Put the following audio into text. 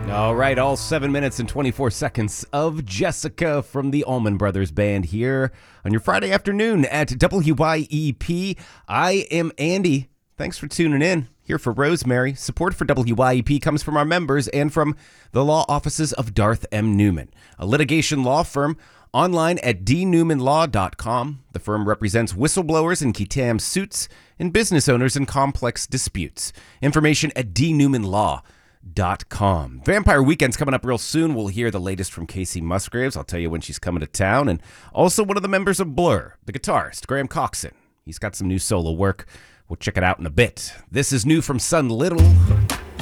All right, all 7 minutes and 24 seconds of Jessica from the Allman Brothers Band here on your Friday afternoon at WYEP. I am Andy. Thanks for tuning in. Here for Rosemary. Support for WYEP comes from our members and from the law offices of Darth M. Newman, a litigation law firm online at dnewmanlaw.com. The firm represents whistleblowers in qui tam suits and business owners in complex disputes. Information at dnewmanlaw.com. Vampire Weekend's coming up real soon. We'll hear the latest from Casey Musgraves. I'll tell you when she's coming to town. And also one of the members of Blur, the guitarist, Graham Coxon. He's got some new solo work. We'll check it out in a bit. This is new from Sun Little.